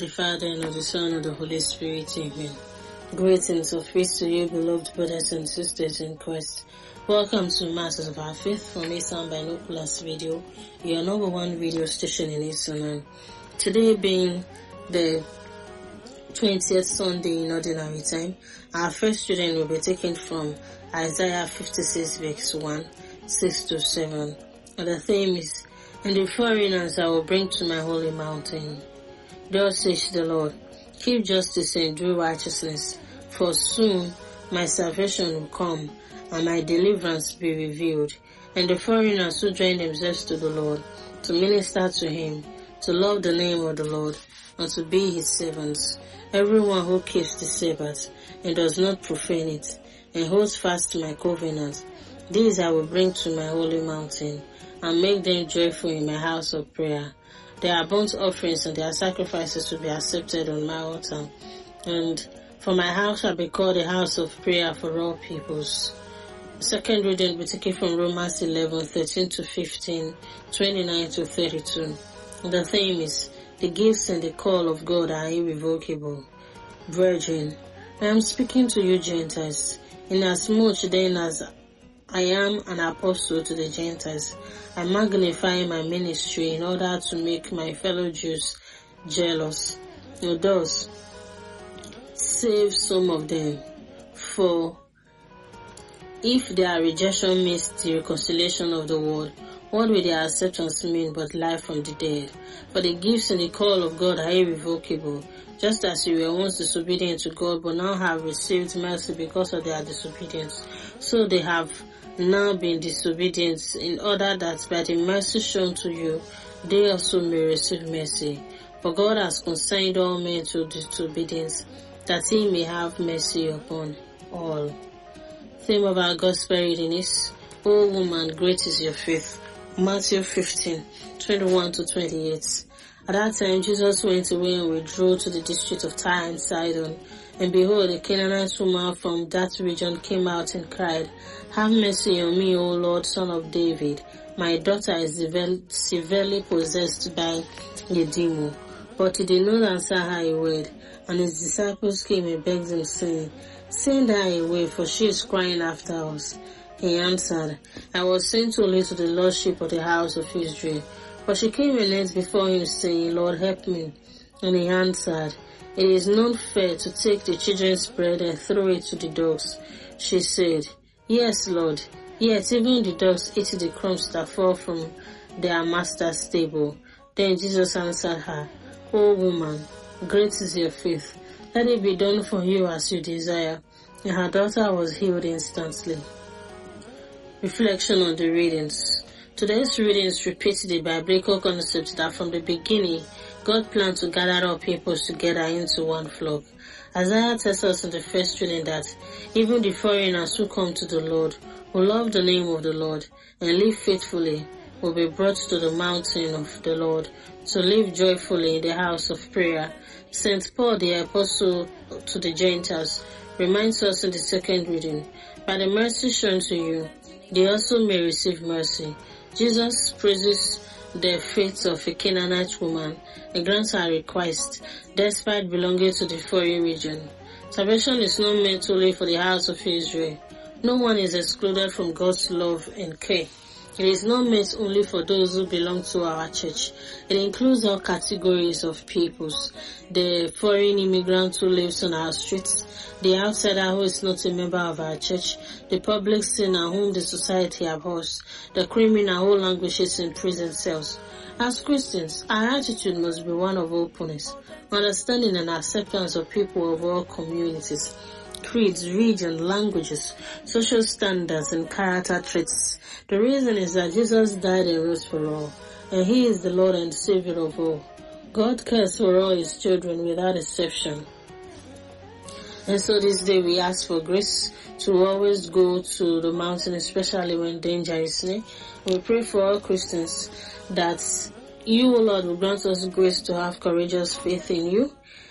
the Father, and of the Son, and of the Holy Spirit. Amen. Greetings of peace to you, beloved brothers and sisters in Christ. Welcome to Masters of Our Faith from Isan Binoculars Radio, your number one radio station in Isan. Today being the 20th Sunday in Ordinary Time, our first reading will be taken from Isaiah 56 verse 1, 6 to 7. And the theme is, "And the foreigners I will bring to my holy mountain. Thus says the Lord, keep justice and do righteousness, for soon my salvation will come, and my deliverance be revealed. And the foreigners who join themselves to the Lord, to minister to him, to love the name of the Lord, and to be his servants. Everyone who keeps the Sabbath, and does not profane it, and holds fast to my covenant, these I will bring to my holy mountain, and make them joyful in my house of prayer. Their burnt offerings and their sacrifices will be accepted on my altar, and for my house shall be called a house of prayer for all peoples." Second reading will be taken from Romans 11, 13 to 15, 29 to 32. The theme is, "The gifts and the call of God are irrevocable." Brethren, I am speaking to you Gentiles, inasmuch then as I am an apostle to the Gentiles, I magnify my ministry in order to make my fellow Jews jealous, and thus save some of them. For if their rejection means the reconciliation of the world, what will their acceptance mean but life from the dead? For the gifts and the call of God are irrevocable, just as you were once disobedient to God, but now have received mercy because of their disobedience. So they have now been disobedient, in order that by the mercy shown to you, they also may receive mercy. For God has consigned all men to disobedience, that he may have mercy upon all. Theme of our gospel reading is, "O woman, great is your faith." Matthew 15, 21 to 28. At that time, Jesus went away and withdrew to the district of Tyre and Sidon. And behold, a Canaanite woman from that region came out and cried, "Have mercy on me, O Lord, Son of David. My daughter is severely possessed by a demon." But he did not answer her a word. And his disciples came and begged him, saying, "Send her away, for she is crying after us." He answered, "I was sent only to the lordship of the house of Israel." But she came and knelt before him, saying, "Lord, help me." And he answered, "It is not fair to take the children's bread and throw it to the dogs." She said, "Yes, Lord, yet even the dogs eat the crumbs that fall from their master's table." Then Jesus answered her, "O woman, great is your faith. Let it be done for you as you desire." And her daughter was healed instantly. Reflection on the readings. Today's readings repeat the biblical concept that from the beginning, God planned to gather all peoples together into one flock. Isaiah tells us in the first reading that even the foreigners who come to the Lord, who love the name of the Lord and live faithfully, will be brought to the mountain of the Lord to live joyfully in the house of prayer. St. Paul, the apostle to the Gentiles, reminds us in the second reading, "By the mercy shown to you, they also may receive mercy." Jesus praises the faith of a Canaanite woman and grants her request, despite belonging to the foreign region. Salvation is not meant only for the house of Israel. No one is excluded from God's love and care. It is not meant only for those who belong to our church. It includes all categories of peoples. The foreign immigrant who lives on our streets, the outsider who is not a member of our church, the public sinner whom the society abhors, the criminal who languishes in prison cells. As Christians, our attitude must be one of openness, understanding and acceptance of people of all communities, creeds, regions, languages, social standards, and character traits. The reason is that Jesus died and rose for all, and he is the Lord and Savior of all. God cares for all his children without exception. And so this day we ask for grace to always go to the mountain, especially when danger is near. We pray for all Christians that you, O Lord, will grant us grace to have courageous faith in you